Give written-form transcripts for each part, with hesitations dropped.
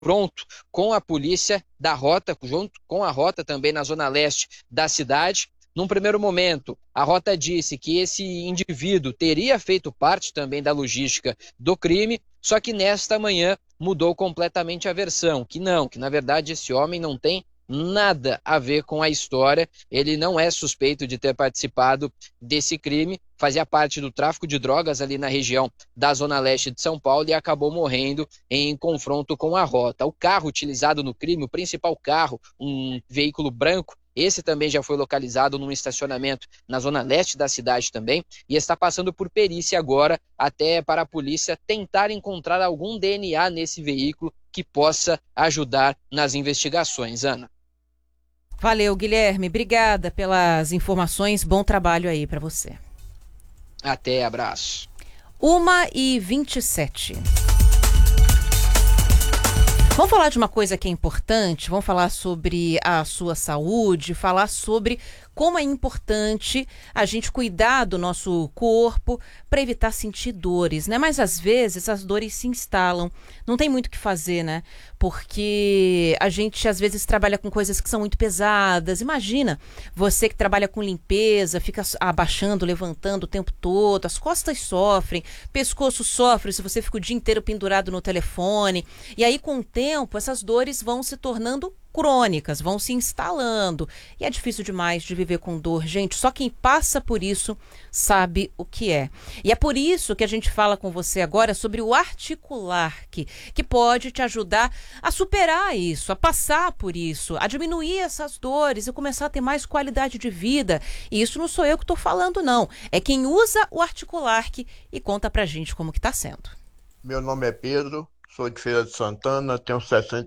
confronto com a polícia da Rota, junto com a Rota também na zona leste da cidade. Num primeiro momento, a Rota disse que esse indivíduo teria feito parte também da logística do crime, só que nesta manhã mudou completamente a versão, que na verdade esse homem não tem nada a ver com a história, ele não é suspeito de ter participado desse crime, fazia parte do tráfico de drogas ali na região da zona leste de São Paulo e acabou morrendo em confronto com a Rota. O carro utilizado no crime, o principal carro, um veículo branco, esse também já foi localizado num estacionamento na zona leste da cidade também e está passando por perícia agora até para a polícia tentar encontrar algum DNA nesse veículo que possa ajudar nas investigações. Ana. Valeu, Guilherme. Obrigada pelas informações. Bom trabalho aí para você. Até, abraço. 1h27. Vamos falar de uma coisa que é importante, vamos falar sobre a sua saúde, falar sobre como é importante a gente cuidar do nosso corpo para evitar sentir dores, né? Mas às vezes as dores se instalam, não tem muito o que fazer, né? Porque a gente às vezes trabalha com coisas que são muito pesadas. Imagina, você que trabalha com limpeza, fica abaixando, levantando o tempo todo, as costas sofrem, pescoço sofre se você fica o dia inteiro pendurado no telefone. E aí com o tempo essas dores vão se tornando crônicas, vão se instalando. E é difícil demais de viver com dor, gente. Só quem passa por isso sabe o que é. E é por isso que a gente fala com você agora sobre o Articulark, que pode te ajudar a superar isso, a passar por isso, a diminuir essas dores e começar a ter mais qualidade de vida. E isso não sou eu que estou falando, não. É quem usa o Articulark e conta pra gente como que tá sendo. Meu nome é Pedro. Sou de Feira de Santana, tenho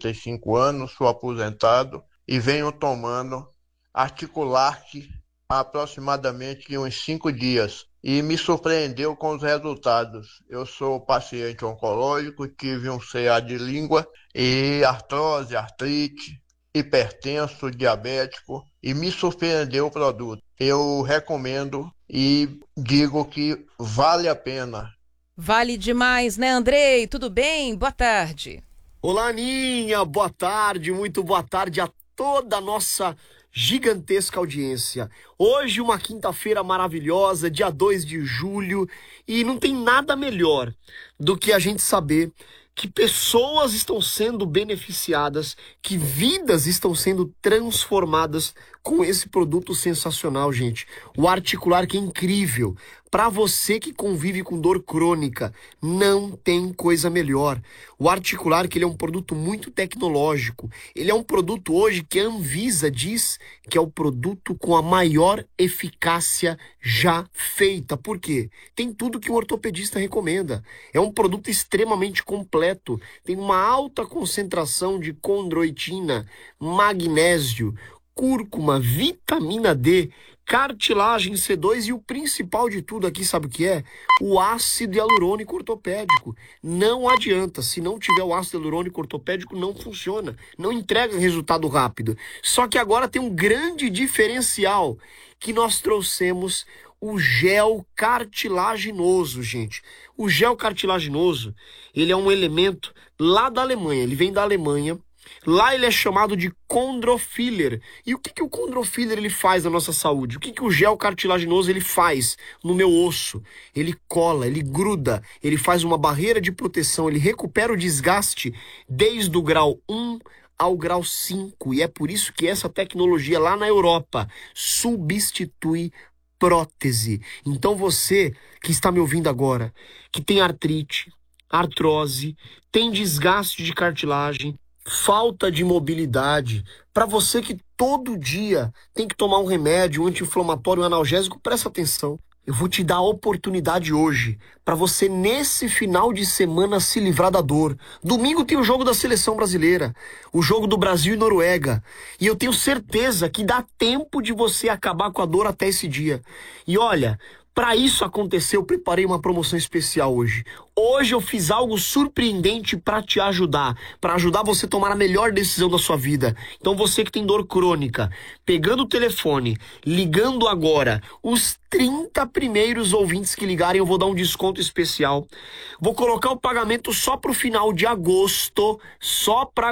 65 anos, sou aposentado e venho tomando Articulark há aproximadamente uns 5 dias e me surpreendeu com os resultados. Eu sou paciente oncológico, tive um CA de língua e artrose, artrite, hipertenso, diabético e me surpreendeu o produto. Eu recomendo e digo que vale a pena. Vale demais, né, Andrei? Tudo bem? Boa tarde. Olá, Aninha. Boa tarde, muito boa tarde a toda a nossa gigantesca audiência. Hoje, uma quinta-feira maravilhosa, dia 2 de julho, e não tem nada melhor do que a gente saber que pessoas estão sendo beneficiadas, que vidas estão sendo transformadas com esse produto sensacional, gente. O Articulark é incrível. Para você que convive com dor crônica, não tem coisa melhor. O Articulark, ele é um produto muito tecnológico. Ele é um produto hoje que a Anvisa diz que é o produto com a maior eficácia já feita. Por quê? Tem tudo que um ortopedista recomenda. É um produto extremamente completo. Tem uma alta concentração de condroitina, magnésio, cúrcuma, vitamina D, cartilagem C2 e o principal de tudo aqui, sabe o que é? O ácido hialurônico ortopédico. Não adianta, se não tiver o ácido hialurônico ortopédico não funciona, não entrega resultado rápido. Só que agora tem um grande diferencial, que nós trouxemos o gel cartilaginoso, gente. O gel cartilaginoso, ele é um elemento lá da Alemanha, ele vem da Alemanha. Lá ele é chamado de condrofiller. E o que o condrofiller ele faz na nossa saúde? O que o gel cartilaginoso ele faz no meu osso? Ele cola, ele gruda, ele faz uma barreira de proteção, ele recupera o desgaste desde o grau 1 ao grau 5. E é por isso que essa tecnologia lá na Europa substitui prótese. Então você que está me ouvindo agora, que tem artrite, artrose, tem desgaste de cartilagem, falta de mobilidade, para você que todo dia tem que tomar um remédio, um anti-inflamatório, um analgésico, presta atenção. Eu vou te dar a oportunidade hoje para você nesse final de semana se livrar da dor. Domingo tem o jogo da seleção brasileira, o jogo do Brasil e Noruega. E eu tenho certeza que dá tempo de você acabar com a dor até esse dia. E olha, Para isso acontecer, eu preparei uma promoção especial hoje. Hoje eu fiz algo surpreendente para te ajudar, para ajudar você a tomar a melhor decisão da sua vida. Então você que tem dor crônica, pegando o telefone, ligando agora, os 30 primeiros ouvintes que ligarem eu vou dar um desconto especial. Vou colocar o pagamento só pro final de agosto, só para